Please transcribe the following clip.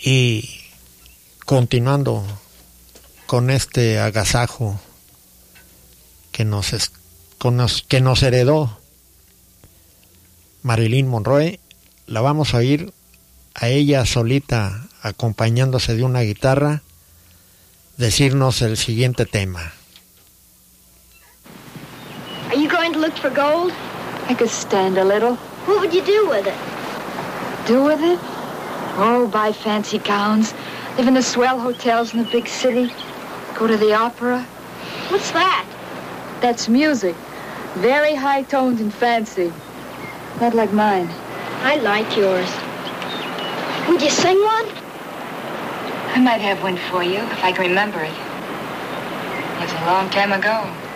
Y continuando con este agasajo que nos heredó Marilyn Monroe, la vamos a oír a ella solita, acompañándose de una guitarra, decirnos el siguiente tema. Are you going to look for gold? I could stand a little. What would you do with it? Do with it? Oh, buy fancy gowns, live in the swell hotels in the big city, go to the opera. What's that? That's music. Very high-toned and fancy. Not like mine. I like yours. Would you sing one? I might have one for you, if I can remember it. It was a long time ago.